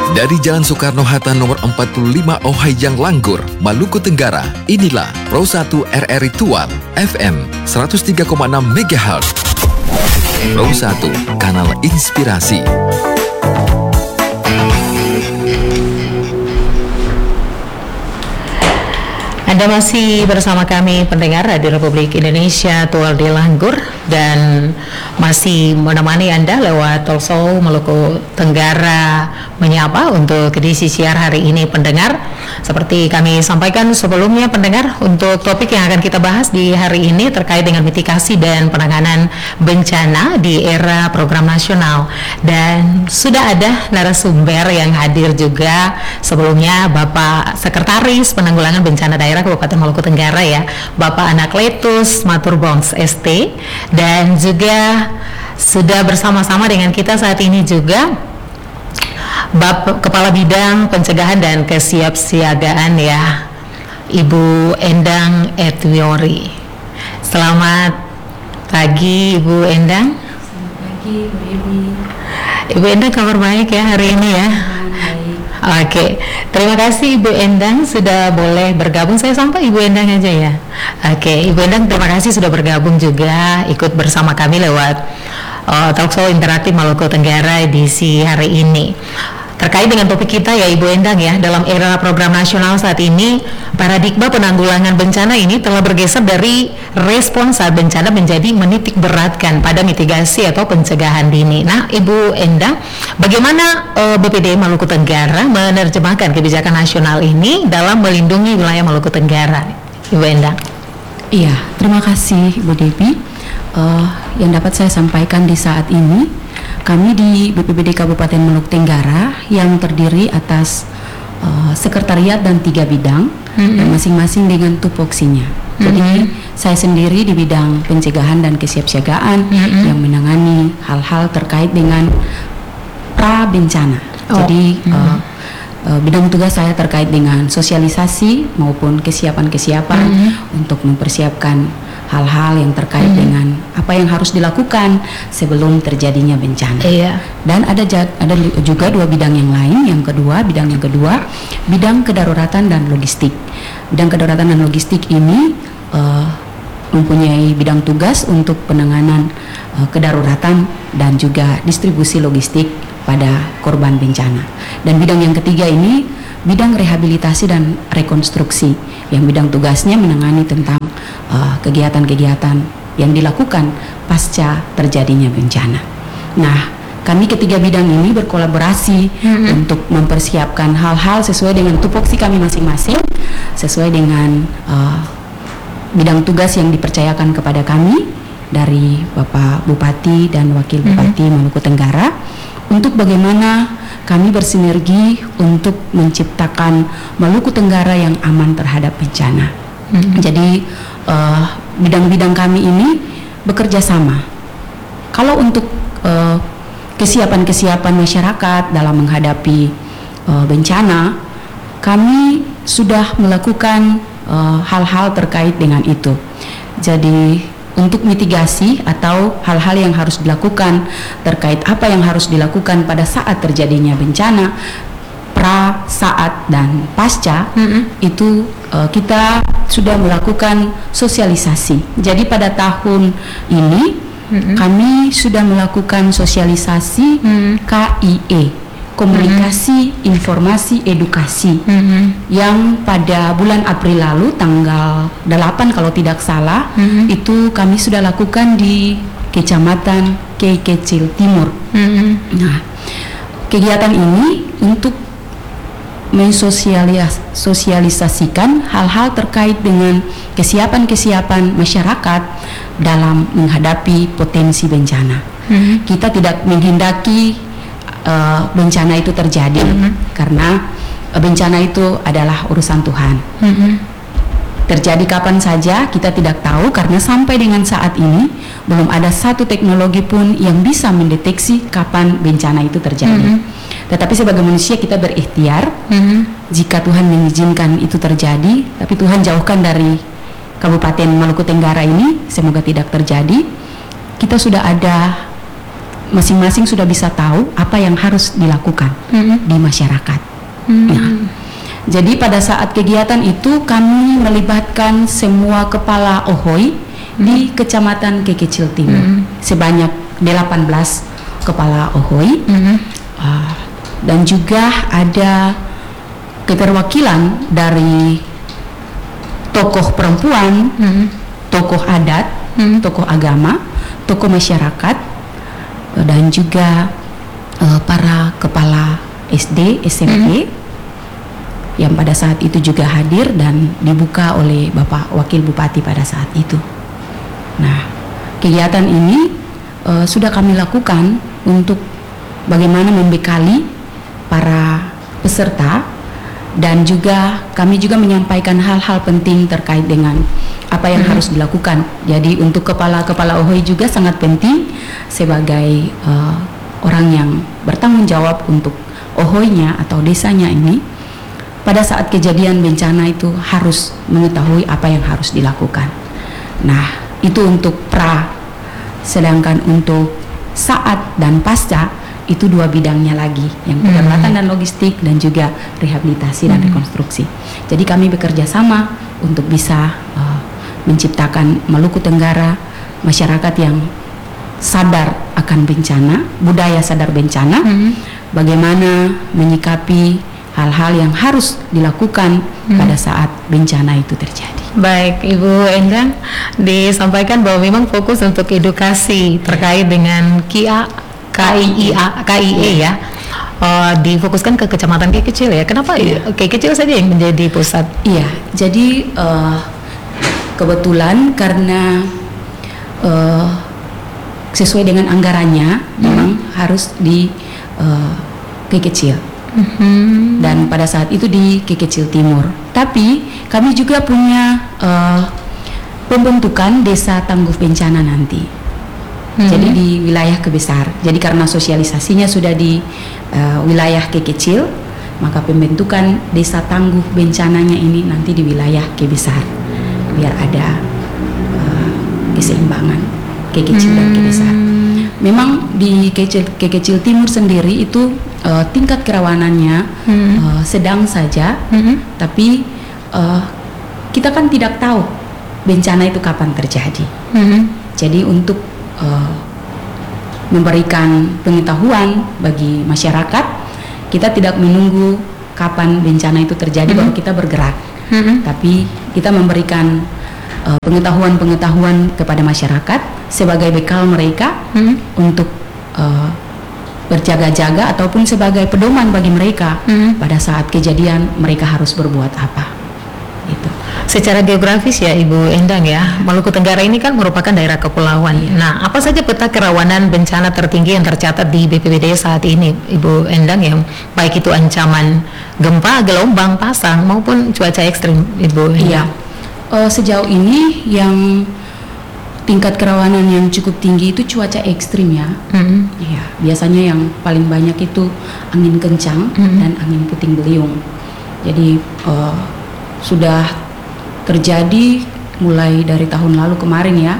Dari Jalan Soekarno-Hatta nomor 45 Ohayang Langgur, Maluku Tenggara, inilah Pro 1 RRI Tual FM 103,6 MHz. Pro 1, kanal inspirasi. Anda masih bersama kami pendengar Radio Republik Indonesia Tual di Langgur dan masih menemani Anda lewat Talkshow Maluku Tenggara Menyapa untuk edisi siar hari ini pendengar. Seperti kami sampaikan sebelumnya pendengar, untuk topik yang akan kita bahas di hari ini terkait dengan mitigasi dan penanganan bencana di era program nasional, dan sudah ada narasumber yang hadir juga. Sebelumnya Bapak Sekretaris Penanggulangan Bencana Daerah Kabupaten Maluku Tenggara ya, Bapak Anakletus Maturbongs ST, dan juga sudah bersama-sama dengan kita saat ini juga Bapak Kepala Bidang Pencegahan dan Kesiapsiagaan ya, Ibu Endang Etwiori. Selamat pagi Ibu Endang. Selamat pagi Bu Dewi. Ibu Endang kabar baik ya hari ini ya? Oke, terima kasih Ibu Endang sudah boleh bergabung. Saya sampai Ibu Endang aja ya. Oke, Ibu Endang terima kasih sudah bergabung juga, ikut bersama kami lewat Talkshow Interaktif Maluku Tenggara edisi hari ini. Terkait dengan topik kita ya Ibu Endang ya, dalam era program nasional saat ini, paradigma penanggulangan bencana ini telah bergeser dari respon saat bencana menjadi menitik beratkan pada mitigasi atau pencegahan dini. Nah Ibu Endang, bagaimana BPD Maluku Tenggara menerjemahkan kebijakan nasional ini dalam melindungi wilayah Maluku Tenggara, Ibu Endang? Iya, terima kasih Bu Dewi. Yang dapat saya sampaikan di saat ini, kami di BPBD Kabupaten Maluku Tenggara yang terdiri atas sekretariat dan 3 bidang, dan masing-masing dengan tupoksinya. Jadi saya sendiri di bidang pencegahan dan kesiapsiagaan yang menangani hal-hal terkait dengan pra bencana. Jadi bidang tugas saya terkait dengan sosialisasi maupun kesiapan-kesiapan untuk mempersiapkan hal-hal yang terkait dengan apa yang harus dilakukan sebelum terjadinya bencana. Iya. Dan ada juga 2 bidang yang lain. Bidang yang kedua, bidang kedaruratan dan logistik. Bidang kedaruratan dan logistik ini mempunyai bidang tugas untuk penanganan kedaruratan dan juga distribusi logistik pada korban bencana. Dan bidang yang ketiga ini bidang rehabilitasi dan rekonstruksi, yang bidang tugasnya menangani tentang kegiatan-kegiatan yang dilakukan pasca terjadinya bencana. Nah, kami ketiga bidang ini berkolaborasi untuk mempersiapkan hal-hal sesuai dengan tupoksi kami masing-masing, sesuai dengan bidang tugas yang dipercayakan kepada kami dari Bapak Bupati dan Wakil Bupati Maluku Tenggara, untuk bagaimana kami bersinergi untuk menciptakan Maluku Tenggara yang aman terhadap bencana. Jadi bidang-bidang kami ini bekerja sama. Kalau untuk kesiapan-kesiapan masyarakat dalam menghadapi bencana, kami sudah melakukan hal-hal terkait dengan itu. Jadi untuk mitigasi atau hal-hal yang harus dilakukan terkait apa yang harus dilakukan pada saat terjadinya bencana, pra, saat, dan pasca, itu kita sudah melakukan sosialisasi. Jadi pada tahun ini kami sudah melakukan sosialisasi KIE, Komunikasi Informasi Edukasi, yang pada bulan April lalu tanggal 8 kalau tidak salah, itu kami sudah lakukan di Kecamatan Kei Kecil Timur. Nah, kegiatan ini untuk mensosialisasikan hal-hal terkait dengan kesiapan-kesiapan masyarakat dalam menghadapi potensi bencana. Kita tidak menghendaki bencana itu terjadi, karena bencana itu adalah urusan Tuhan. Terjadi kapan saja kita tidak tahu, karena sampai dengan saat ini belum ada satu teknologi pun yang bisa mendeteksi kapan bencana itu terjadi. Tetapi sebagai manusia kita berikhtiar, jika Tuhan mengizinkan itu terjadi, tapi Tuhan jauhkan dari Kabupaten Maluku Tenggara ini, semoga tidak terjadi. Kita sudah ada masing-masing sudah bisa tahu apa yang harus dilakukan di masyarakat. Nah, jadi pada saat kegiatan itu kami melibatkan semua kepala OHOI di Kecamatan Kekecil Timur, sebanyak 18 kepala OHOI, dan juga ada keterwakilan dari tokoh perempuan, tokoh adat, tokoh agama, tokoh masyarakat, dan juga para kepala SD, SMP yang pada saat itu juga hadir dan dibuka oleh Bapak Wakil Bupati pada saat itu. Nah, kegiatan ini sudah kami lakukan untuk bagaimana membekali para peserta, dan juga kami juga menyampaikan hal-hal penting terkait dengan apa yang harus dilakukan. Jadi untuk kepala-kepala OHOI juga sangat penting sebagai orang yang bertanggung jawab untuk OHOI-nya atau desanya ini. Pada saat kejadian bencana itu harus mengetahui apa yang harus dilakukan. Nah, itu untuk pra. Sedangkan untuk saat dan pasca itu 2 bidangnya lagi, yang kedaruratan dan logistik dan juga rehabilitasi dan rekonstruksi. Jadi kami bekerja sama untuk bisa menciptakan Maluku Tenggara masyarakat yang sadar akan bencana, budaya sadar bencana, bagaimana menyikapi hal-hal yang harus dilakukan pada saat bencana itu terjadi. Baik, Ibu Endang, disampaikan bahwa memang fokus untuk edukasi terkait dengan KIE ya, difokuskan ke Kecamatan Kekecil ya. Kenapa Kekecil saja yang menjadi pusat? Iya, jadi kebetulan karena sesuai dengan anggarannya memang harus di Kekecil. Dan pada saat itu di Kekecil Timur. Tapi kami juga punya pembentukan desa tangguh bencana nanti. Jadi di wilayah Kebesar. Jadi karena sosialisasinya sudah di wilayah Kekecil, maka pembentukan desa tangguh bencananya ini nanti di wilayah Kebesar, biar ada keseimbangan Kekecil dan Kebesar. Memang di Kekecil Timur sendiri itu tingkat kerawanannya sedang saja, tapi kita kan tidak tahu bencana itu kapan terjadi. Jadi untuk memberikan pengetahuan bagi masyarakat, kita tidak menunggu kapan bencana itu terjadi baru kita bergerak, tapi kita memberikan pengetahuan kepada masyarakat sebagai bekal mereka untuk berjaga-jaga ataupun sebagai pedoman bagi mereka pada saat kejadian mereka harus berbuat apa. Itu. Secara geografis ya Ibu Endang ya, Maluku Tenggara ini kan merupakan daerah kepulauan. Nah, apa saja peta kerawanan bencana tertinggi yang tercatat di BPBD saat ini, Ibu Endang, yang baik itu ancaman gempa, gelombang pasang maupun cuaca ekstrim, Ibu Endang? Iya. Sejauh ini yang tingkat kerawanan yang cukup tinggi itu cuaca ekstrim ya. Iya, biasanya yang paling banyak itu angin kencang dan angin puting beliung. Jadi sudah terjadi mulai dari tahun lalu kemarin ya,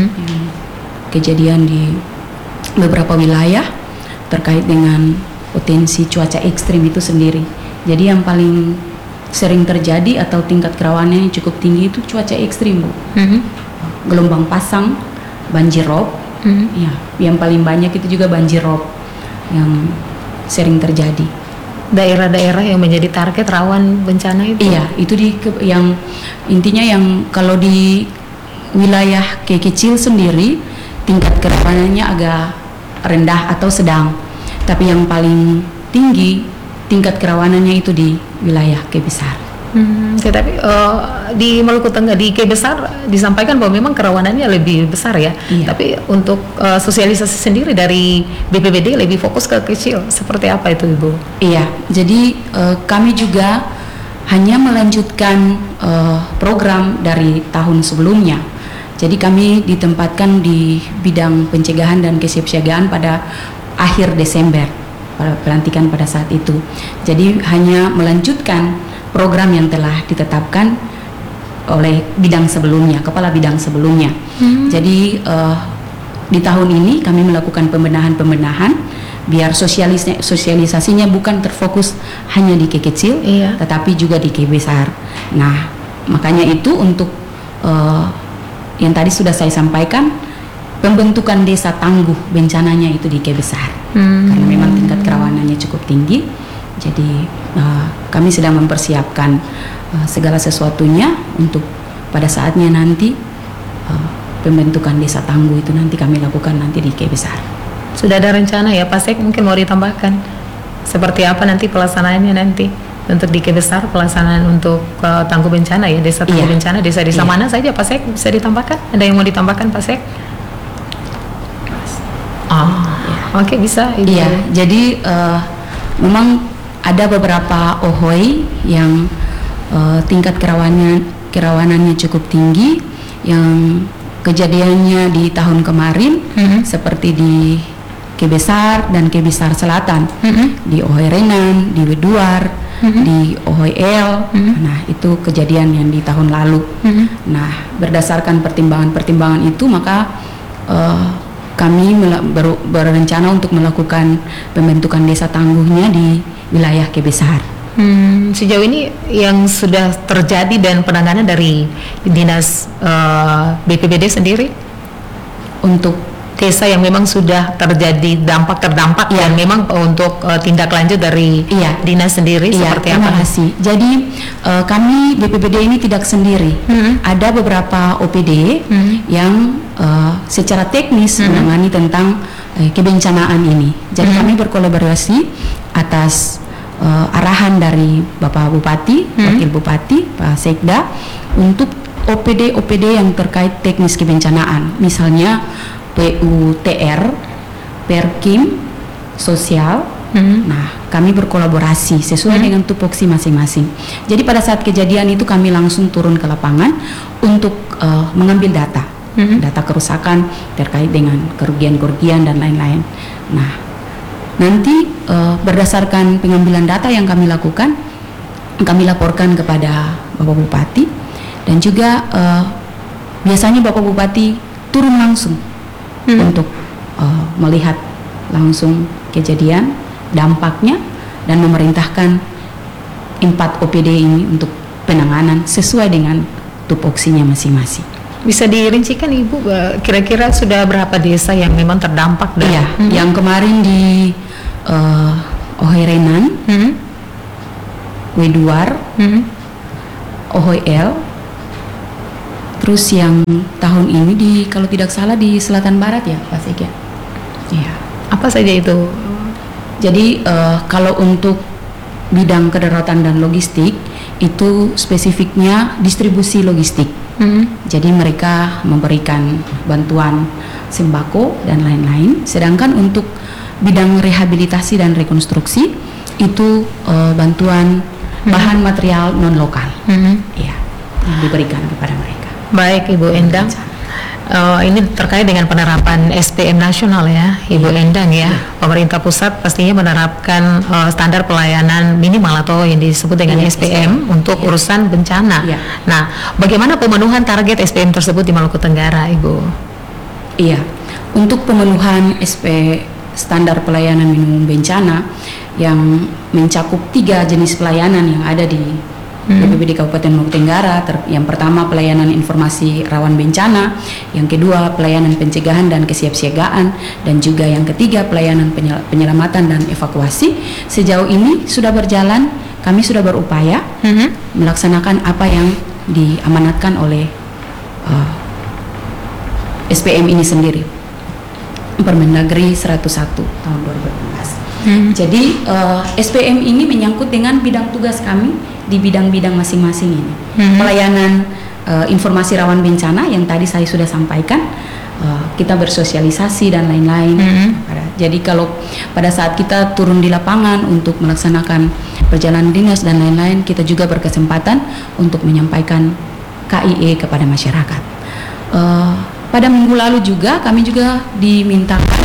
kejadian di beberapa wilayah terkait dengan potensi cuaca ekstrim itu sendiri. Jadi yang paling sering terjadi atau tingkat kerawanannya cukup tinggi itu cuaca ekstrim, Bu. Gelombang pasang, banjir rob, ya, yang paling banyak itu juga banjir rob yang sering terjadi. Daerah-daerah yang menjadi target rawan bencana itu? Iya, itu yang intinya yang kalau di wilayah Kekecil sendiri tingkat kerawanannya agak rendah atau sedang, tapi yang paling tinggi tingkat kerawanannya itu di wilayah Kebesar. Tetapi di Maluku Tenggara, di Kebesar disampaikan bahwa memang kerawanannya lebih besar ya. Iya. Tapi untuk sosialisasi sendiri dari BPBD lebih fokus ke kecil. Seperti apa itu, Ibu? Iya, jadi kami juga hanya melanjutkan program dari tahun sebelumnya. Jadi kami ditempatkan di bidang pencegahan dan kesiapsiagaan pada akhir Desember, pada pelantikan pada saat itu. Jadi hanya melanjutkan program yang telah ditetapkan oleh bidang sebelumnya, kepala bidang sebelumnya. Jadi di tahun ini kami melakukan pembenahan biar sosialisasinya bukan terfokus hanya di K kecil, tetapi juga di K besar. Nah, makanya itu untuk yang tadi sudah saya sampaikan, pembentukan desa tangguh bencananya itu di K besar, karena memang tingkat kerawanannya cukup tinggi. Jadi kami sedang mempersiapkan segala sesuatunya untuk pada saatnya nanti pembentukan desa tangguh itu nanti kami lakukan nanti di K besar. Sudah ada rencana ya Pak Sek, mungkin mau ditambahkan seperti apa nanti pelaksanaannya nanti untuk di K besar, pelaksanaan untuk tangguh bencana ya, desa tangguh bencana, desa-desa mana saja Pak Sek, bisa ditambahkan? Ada yang mau ditambahkan Pak Sek? Oke, bisa Ibu. Iya, jadi memang ada beberapa OHOI yang tingkat kerawanannya cukup tinggi, yang kejadiannya di tahun kemarin seperti di K besar dan K besar selatan, di OHOI Renan, di Weduar, di OHOI El. Nah, itu kejadian yang di tahun lalu. Nah, berdasarkan pertimbangan itu maka kami berencana untuk melakukan pembentukan desa tangguhnya di wilayah K besar. Sejauh ini yang sudah terjadi dan penanganan dari dinas BPBD sendiri untuk desa yang memang sudah terjadi terdampak dan memang untuk tindak lanjut dari dinas sendiri seperti apa? Terima kasih. Jadi kami BPBD ini tidak sendiri. Ada beberapa OPD yang secara teknis menangani tentang kebencanaan ini. Jadi kami berkolaborasi atas arahan dari Bapak Bupati, Wakil Bupati, Pak Sekda untuk OPD yang terkait teknis kebencanaan. Misalnya PUTR, Perkim, Sosial. Nah, kami berkolaborasi sesuai dengan tupoksi masing-masing. Jadi pada saat kejadian itu kami langsung turun ke lapangan untuk mengambil data kerusakan terkait dengan kerugian dan lain-lain. Nah, nanti berdasarkan pengambilan data yang kami lakukan, kami laporkan kepada Bapak Bupati, dan juga biasanya Bapak Bupati turun langsung untuk melihat langsung kejadian, dampaknya, dan memerintahkan 4 OPD ini untuk penanganan sesuai dengan tupoksinya masing-masing. Bisa dirincikan Ibu, kira-kira sudah berapa desa yang memang terdampak? Yang kemarin di OHOI Renan, Weduar, OHOI El, terus yang tahun ini kalau tidak salah di Selatan Barat ya Pak Sek ya. Iya. Apa saja itu? Jadi kalau untuk bidang kedaruratan dan logistik itu spesifiknya distribusi logistik. Jadi mereka memberikan bantuan sembako dan lain-lain. Sedangkan untuk bidang rehabilitasi dan rekonstruksi itu bantuan bahan material non lokal, ya, yang diberikan kepada mereka. Baik Ibu Endang, ini terkait dengan penerapan SPM nasional ya Ibu Endang ya. Pemerintah pusat pastinya menerapkan standar pelayanan minimal atau yang disebut dengan SPM untuk urusan bencana. Nah, bagaimana pemenuhan target SPM tersebut di Maluku Tenggara Ibu? Iya, untuk pemenuhan standar pelayanan minimum bencana yang mencakup 3 jenis pelayanan yang ada di BPBD Kabupaten Maluku Tenggara. Yang pertama pelayanan informasi rawan bencana, yang kedua pelayanan pencegahan dan kesiapsiagaan, dan juga yang ketiga pelayanan penyelamatan dan evakuasi. Sejauh ini sudah berjalan, kami sudah berupaya melaksanakan apa yang diamanatkan oleh SPM ini sendiri, Permendagri 101 tahun 2018. Jadi SPM ini menyangkut dengan bidang tugas kami di bidang-bidang masing-masing ini. Pelayanan informasi rawan bencana yang tadi saya sudah sampaikan, kita bersosialisasi dan lain-lain. Jadi kalau pada saat kita turun di lapangan untuk melaksanakan perjalanan dinas dan lain-lain, kita juga berkesempatan untuk menyampaikan KIE kepada masyarakat. Pada minggu lalu juga kami juga dimintakan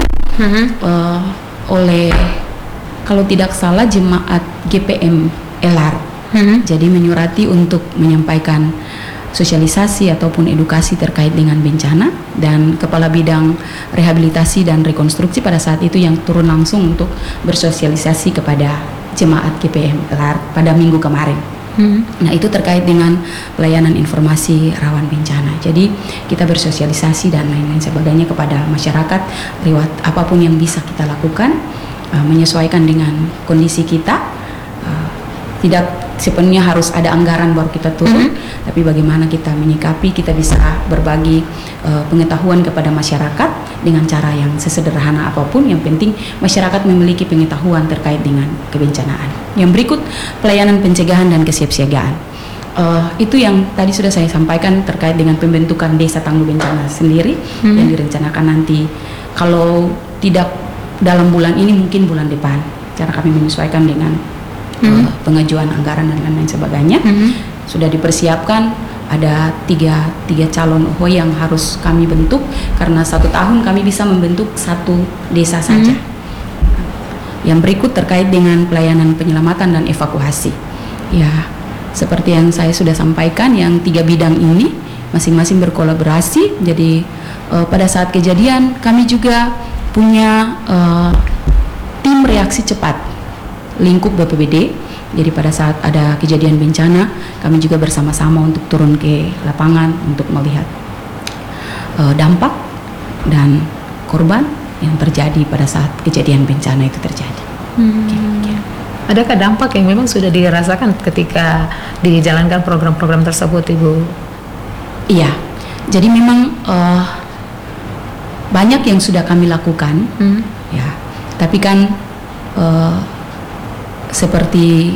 oleh, kalau tidak salah, jemaat GPM LR. Jadi menyurati untuk menyampaikan sosialisasi ataupun edukasi terkait dengan bencana, dan kepala bidang rehabilitasi dan rekonstruksi pada saat itu yang turun langsung untuk bersosialisasi kepada jemaat GPM pada minggu kemarin. Nah, itu terkait dengan pelayanan informasi rawan bencana. Jadi kita bersosialisasi dan lain-lain sebagainya kepada masyarakat lewat apapun yang bisa kita lakukan, menyesuaikan dengan kondisi kita. Tidak sepenuhnya harus ada anggaran baru kita turun, tapi bagaimana kita menyikapi, kita bisa berbagi pengetahuan kepada masyarakat dengan cara yang sesederhana apapun. Yang penting masyarakat memiliki pengetahuan terkait dengan kebencanaan. Yang berikut, pelayanan pencegahan dan kesiapsiagaan. Itu yang tadi sudah saya sampaikan terkait dengan pembentukan desa tangguh bencana sendiri yang direncanakan nanti, kalau tidak dalam bulan ini mungkin bulan depan. Cara kami menyesuaikan dengan pengajuan anggaran dan lain-lain sebagainya. Sudah dipersiapkan, ada tiga calon OHOI yang harus kami bentuk, karena 1 tahun kami bisa membentuk 1 desa saja. Yang berikut terkait dengan pelayanan penyelamatan dan evakuasi. Ya, seperti yang saya sudah sampaikan, yang 3 bidang ini masing-masing berkolaborasi. Jadi pada saat kejadian kami juga punya tim reaksi cepat lingkup BPBD. Jadi pada saat ada kejadian bencana, kami juga bersama-sama untuk turun ke lapangan untuk melihat dampak dan korban yang terjadi pada saat kejadian bencana itu terjadi. Adakah dampak yang memang sudah dirasakan ketika dijalankan program-program tersebut, Ibu? Iya, jadi memang banyak yang sudah kami lakukan, ya. Tapi kan seperti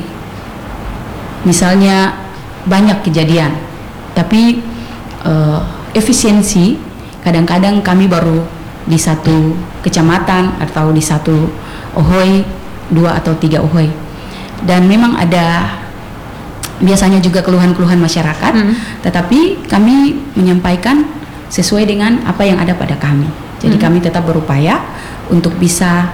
misalnya banyak kejadian, tapi efisiensi kadang-kadang kami baru di 1 kecamatan atau di 1 OHOI, 2 atau 3 OHOI, dan memang ada biasanya juga keluhan-keluhan masyarakat, tetapi kami menyampaikan sesuai dengan apa yang ada pada kami. Jadi kami tetap berupaya untuk bisa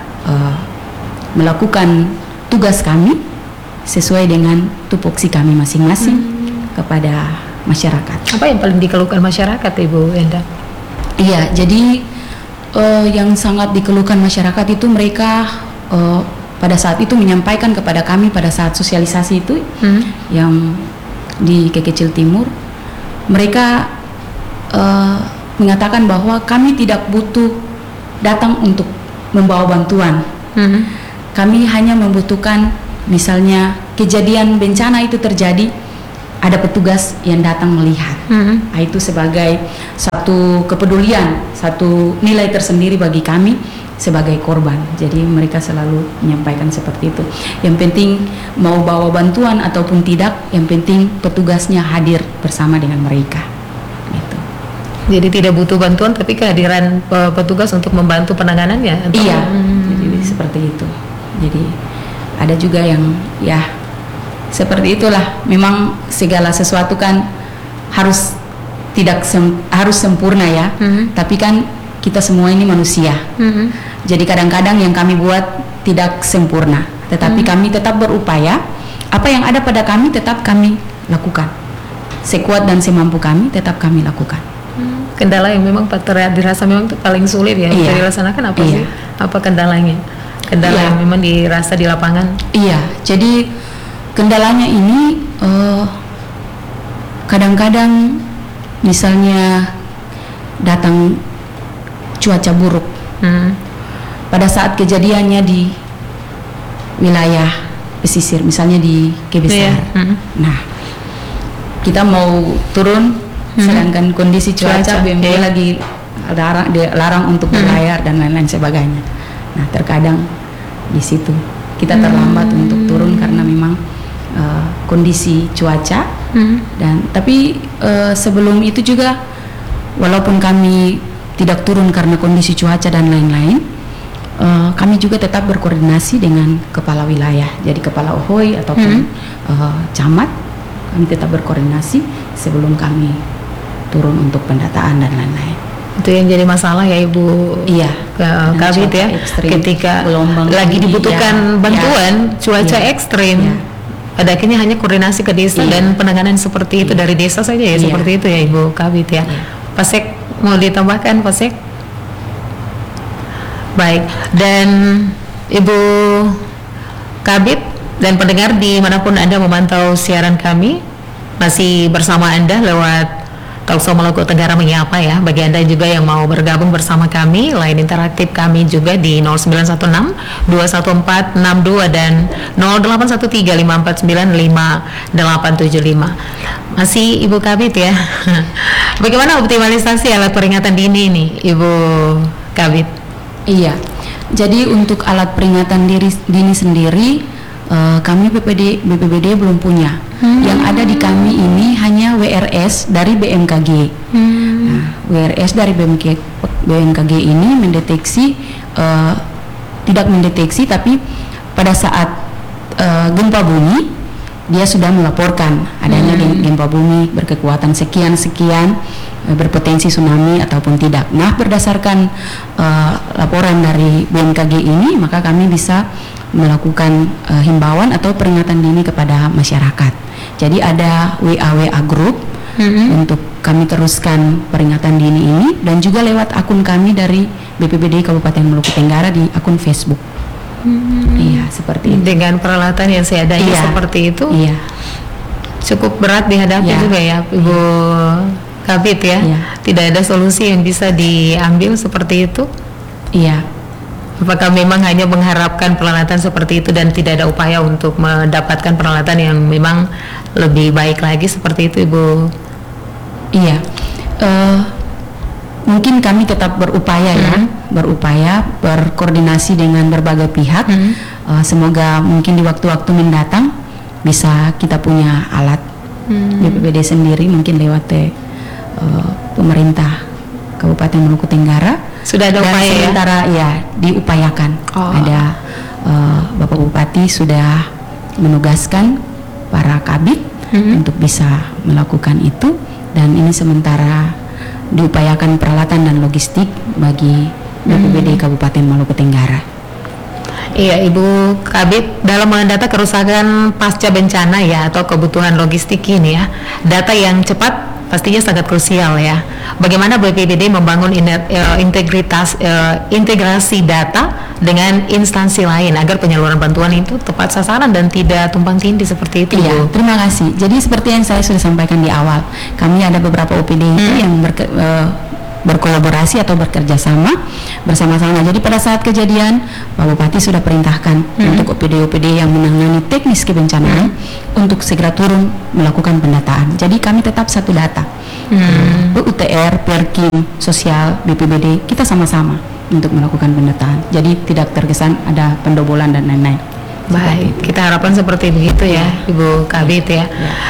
melakukan tugas kami sesuai dengan tupoksi kami masing-masing kepada masyarakat. Apa yang paling dikeluhkan masyarakat, Ibu Enda? Iya, jadi yang sangat dikeluhkan masyarakat itu mereka pada saat itu menyampaikan kepada kami pada saat sosialisasi itu yang di Kekecil Timur, mereka mengatakan bahwa kami tidak butuh datang untuk membawa bantuan. Kami hanya membutuhkan, misalnya kejadian bencana itu terjadi, ada petugas yang datang melihat. Nah, itu sebagai satu kepedulian, satu nilai tersendiri bagi kami sebagai korban. Jadi mereka selalu menyampaikan seperti itu. Yang penting mau bawa bantuan ataupun tidak, yang penting petugasnya hadir bersama dengan mereka. Gitu. Jadi tidak butuh bantuan, tapi kehadiran petugas untuk membantu penanganannya. Iya, jadi seperti itu. Jadi ada juga yang ya seperti itulah. Memang segala sesuatu kan harus harus sempurna ya. Tapi kan kita semua ini manusia. Jadi kadang-kadang yang kami buat tidak sempurna. Tetapi kami tetap berupaya. Apa yang ada pada kami tetap kami lakukan. Sekuat dan semampu kami tetap kami lakukan. Kendala yang memang dirasa memang paling sulit ya untuk dilaksanakan apa sih? Apa kendalanya? Kendala yang memang dirasa di lapangan? Iya, jadi kendalanya ini kadang-kadang misalnya datang cuaca buruk. Pada saat kejadiannya di wilayah pesisir, misalnya di Kebesar. Nah, kita mau turun, sedangkan kondisi cuaca BMKG lagi larang untuk berlayar dan lain-lain sebagainya. Nah, terkadang di situ kita terlambat untuk turun karena memang kondisi cuaca. Dan tapi sebelum itu juga, walaupun kami tidak turun karena kondisi cuaca dan lain-lain, kami juga tetap berkoordinasi dengan kepala wilayah, jadi kepala OHOI ataupun camat, kami tetap berkoordinasi sebelum kami turun untuk pendataan dan lain-lain. Itu yang jadi masalah ya Ibu. Iya, Kabit ya, ekstrim, ketika gelombang lagi dibutuhkan bantuan, cuaca ekstrim. pada akhirnya hanya koordinasi ke desa dan penanganan seperti itu dari desa saja ya, seperti itu ya Ibu Kabit ya. Pak Sek, mau ditambahkan Pak Sek? Baik, dan Ibu Kabit dan pendengar dimanapun Anda memantau siaran kami, masih bersama Anda lewat Talkshow Maluku Tenggara Menyapa ya. Bagi Anda juga yang mau bergabung bersama kami, line interaktif kami juga di 0916 214 62 dan 0813 549 5875. Masih Ibu Kabit ya. Bagaimana optimalisasi alat peringatan dini nih Ibu Kabit? Iya. Jadi untuk alat peringatan dini sendiri kami BPBD belum punya. Yang ada di kami ini hanya WRS dari BMKG. Nah, WRS dari BMKG ini mendeteksi tidak mendeteksi, tapi pada saat gempa bumi dia sudah melaporkan adanya gempa bumi berkekuatan sekian berpotensi tsunami ataupun tidak. Nah, berdasarkan laporan dari BMKG ini, maka kami bisa melakukan himbauan atau peringatan dini kepada masyarakat. Jadi ada WA grup untuk kami teruskan peringatan dini ini, dan juga lewat akun kami dari BPBD Kabupaten Maluku Tenggara di akun Facebook. Iya, seperti itu. Dengan peralatan yang seadanya seperti itu. Iya. Cukup berat dihadapi juga ya Ibu Kabit ya. Tidak ada solusi yang bisa diambil seperti itu. Iya. Apakah memang hanya mengharapkan peralatan seperti itu dan tidak ada upaya untuk mendapatkan peralatan yang memang lebih baik lagi seperti itu Ibu? Iya. Mungkin kami tetap berupaya berupaya berkoordinasi dengan berbagai pihak. Semoga mungkin di waktu-waktu mendatang bisa kita punya alat BPBD sendiri, mungkin lewat pemerintah Kabupaten Maluku Tenggara. Sudah ada upaya sementara ya diupayakan. Ada Bapak Bupati sudah menugaskan para kabit untuk bisa melakukan itu, dan ini sementara diupayakan peralatan dan logistik bagi BPBD Kabupaten Maluku Tenggara. Iya Ibu Kabit, dalam mendata kerusakan pasca bencana ya atau kebutuhan logistik ini ya, data yang cepat pastinya sangat krusial ya. Bagaimana BPBD membangun integrasi data dengan instansi lain agar penyaluran bantuan itu tepat sasaran dan tidak tumpang tindih seperti itu. Iya, terima kasih. Jadi seperti yang saya sudah sampaikan di awal, kami ada beberapa OPD itu yang berkolaborasi atau bekerja sama bersama-sama. Jadi pada saat kejadian, Pak Bupati sudah perintahkan untuk OPD-OPD yang menangani teknis kebencanaan untuk segera turun melakukan pendataan. Jadi kami tetap satu data. PUTR, Perkim, Sosial, BPBD, kita sama-sama untuk melakukan pendataan. Jadi tidak terkesan ada pendobolan dan lain-lain. Baik, kita harapkan seperti begitu ya, Ibu Kabit ya.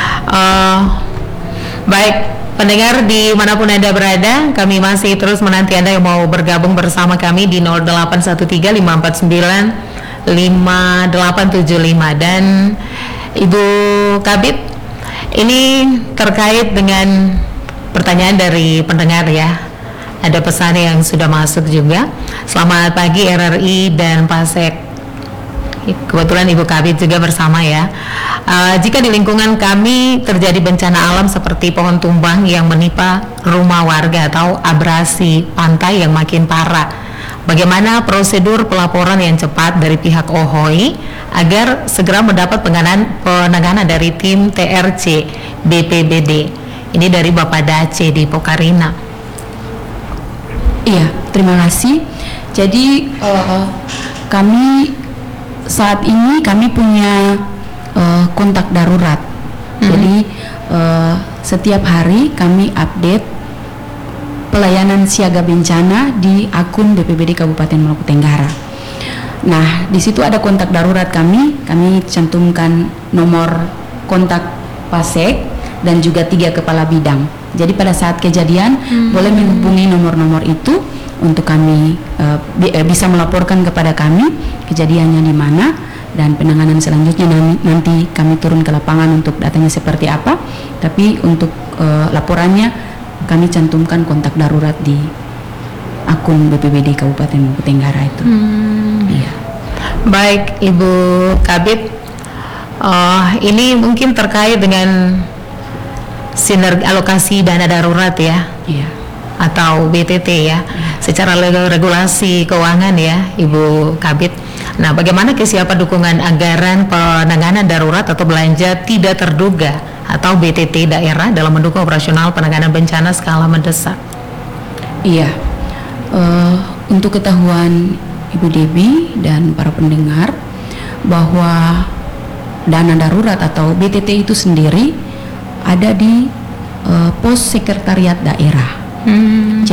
Baik. Pendengar dimanapun Anda berada, kami masih terus menanti Anda yang mau bergabung bersama kami di 0813 549 5875. Dan Ibu Kabit, ini terkait dengan pertanyaan dari pendengar ya. Ada pesan yang sudah masuk juga. Selamat pagi RRI dan Pak Sek. Kebetulan Ibu Kabit juga bersama ya. Jika di lingkungan kami terjadi bencana alam seperti pohon tumbang yang menimpa rumah warga atau abrasi pantai yang makin parah, bagaimana prosedur pelaporan yang cepat dari pihak OHOI agar segera mendapat penanganan dari tim TRC BPBD? Ini dari Bapak Dace di Pokarina. Iya, terima kasih. Jadi kami saat ini punya kontak darurat. Jadi setiap hari kami update pelayanan siaga bencana di akun BPBD Kabupaten Maluku Tenggara. Nah, di situ ada kontak darurat kami cantumkan nomor kontak Pasek dan juga 3 kepala bidang. Jadi pada saat kejadian boleh menghubungi nomor-nomor itu untuk kami bisa melaporkan kepada kami kejadiannya di mana, dan penanganan selanjutnya nanti kami turun ke lapangan untuk datanya seperti apa. Tapi untuk laporannya kami cantumkan kontak darurat di akun BPBD Kabupaten Maluku Tenggara itu. Iya. Baik Ibu Kabit, Ini mungkin terkait dengan sinergi alokasi dana darurat ya, Iya. atau BTT ya, secara regulasi keuangan ya, Ibu Kabid. Nah, bagaimana kesiapan dukungan anggaran penanganan darurat atau belanja tidak terduga atau BTT daerah dalam mendukung operasional penanganan bencana skala mendesak? Iya. Untuk ketahuan Ibu Debbie dan para pendengar, bahwa dana darurat atau BTT itu sendiri ada di pos sekretariat daerah.